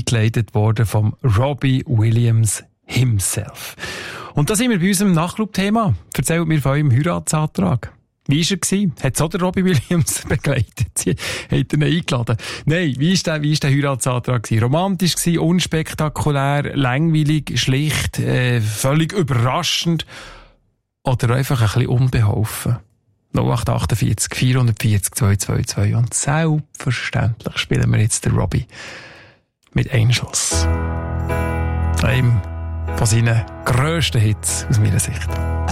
eingeleitet worden vom Robbie Williams himself. Und da sind wir bei unserem Nachtclub-Thema. Erzählt mir von eurem Heiratsantrag. Wie war er gewesen? Hat es auch der Robbie Williams begleitet? Hat er ihn eingeladen? Nein, wie ist der Heiratsantrag gewesen? Romantisch gewesen, unspektakulär, langweilig, schlicht, völlig überraschend oder einfach ein bisschen unbeholfen? 0848 440 222 und selbstverständlich spielen wir jetzt den Robbie mit Angels. Einem von seinen grössten Hits aus meiner Sicht.